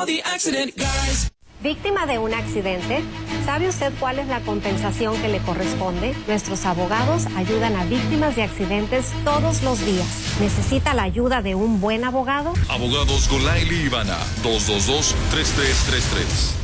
call the accident guys. ¿Víctima de un accidente? ¿Sabe usted cuál es la compensación que le corresponde? Nuestros abogados ayudan a víctimas de accidentes todos los días. ¿Necesita la ayuda de un buen abogado? Abogados Golaili Ivana, 222-3333.